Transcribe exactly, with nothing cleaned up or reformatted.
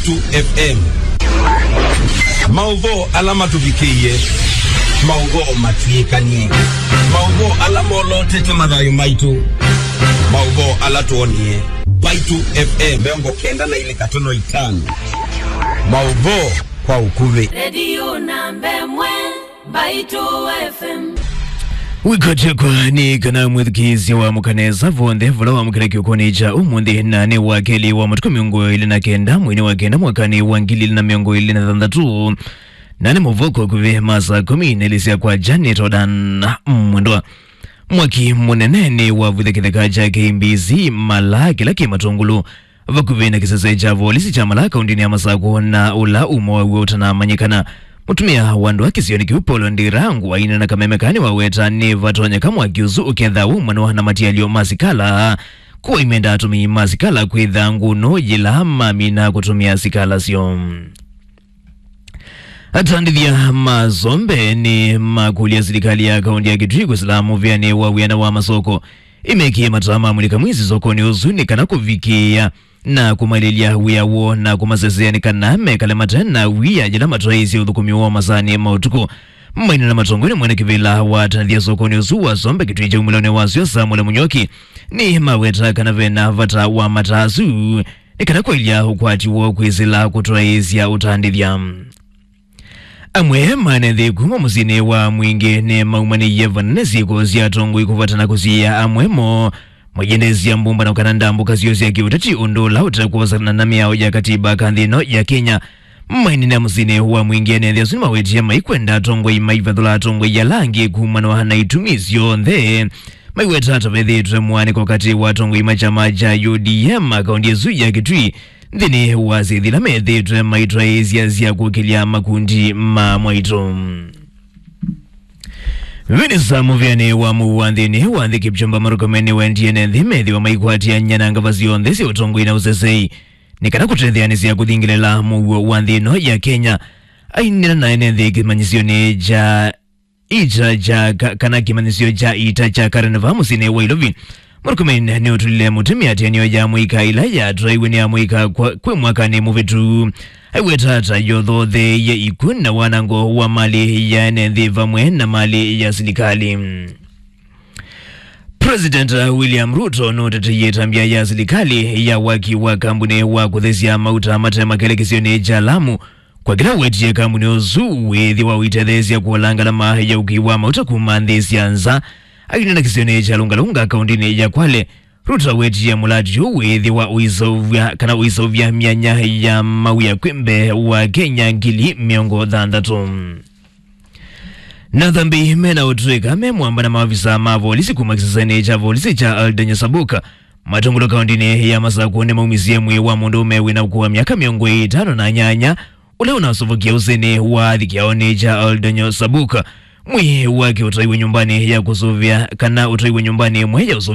Baitu F M. Mauvo alama tuvikie. Mauvo matiekanie. Mauvo alama olote temadayo maitu. Mauvo alatuonie. Baitu F M. Beongo kenda na ile katono itano. Mauvo kwa ukuve. Radio nambe mwe Baitu F M. Wikote kwa ni kana mwithikizi wa mukaneza vonde vula wa mukireki ukonija umundi nane wa keli wa matuku miongo ili na kenda mwini wa kenda mwakani wa ngili na miongo ili na thandatu nane muvoko kuvi masa kumi nelisia kwa Janet Odan mwendwa mwaki muneneni wa vithekitheka cha kimbizi mala kila kimatungulu vakuvi na kisasa chavo lisi cha malaka undini ya masako na ula umo wa utana manyikana mutumia wandu wa kisioni kiupolo ndirangu wa ina na kamemekani wa weta ni vatonya kama wakiuzu uketha umano na matialio masikala kuwa imenda atumi masikala kwitha nguno jila mamina kutumia sikala sio. Atandithia mazombe ni makulia serikali ya kaundi ya Kitui Kuislamu vyani wa wiana wa masoko imekia matama mulika mwizi soko ni uzuni kana kuvikia na kumalilia wiawo na kumasesea ni kaname kalematena wia jila matoizi udhukumi wa mazani mautuku mmaini na matongoni mwene kivila wa tanadhia soko ni uzuwa zombe Kitui cha umilone wa siyosa mwele munyoki ni maweta kanavena vata wa matazu ni kana kwa ilia ukwati wa kuizila kutoizi ya utandithia. Amwe manenthi kuma musine wa mwingi ne maumani yevanesi kozia tongu ikuvatana kuzia amwemo mwajenezi ya mbumba na ukananda mbuka ziyozi ya kiutati undo lauta kuwasana na miao ya katiba kandhino ya Kenya. Mwaini na musine wa mwingi ne dhia sunima wetia maikwenda tongu imaivadhula tongu ya langi kumano hana itumizio ndhe maiweta hata vethi turemuani kwa kati wa tongu imachama ja U D M akaundi yezu ya Kitui ndini wazi dhila methi turema itra izia zia kukilia makundi ma mwaito. Vinisa muvyane wa muwandhini wandhi Kipchumba Murkomen wendiye nenthi methi wa maikwati ya nyananga vazio ndhesi utongu ina usesei nikana kutrethianisi ya kuthingilela muwa wandhino ya Kenya ainina na nenthi kimanyisio ni ja ita ja kana kimanyisio ja ita ja kareneva musine wa ilovi Murkomen ni utulile mutimi atianio ya mwika ila ya draiwe ni ya mwika kwe mwaka ni muvitu aiweta hata yodho the ye ikuna wanango wa mali ya nenthi vamwe na mali ya silikali. President William Ruto notete yetambia ya silikali ya waki wa kambune wa kuthesya mauta matema kelekisioni jalamu kwa kila weti ya kambune uzu wethi wa uitethesya kuolanga na mahe ya ukiwa mauta kumandhesi anza aina na kisione cha lunga-lunga kaundini ya Kwale. Ruto weti ya mulati uwethi wa uisovya kana uisovya mianya ya mawia kwembe wa Kenya ngili miongo dhandatu. Na dhambi mena utueka memwamba na mawafisa mavolisi kumakisasane cha volisi cha Eldoret Sabuka matungulo kaundini ya Masako ne maumizie mwe wa mundu mewina ukuwa miaka miongo itano na nyanya ule unasuvukia usene wa adhikiaone cha Eldoret Sabuka mwe wake utaiwe nyumbani ya kusuvya kana utaiwe nyumbani mwe ya usuvya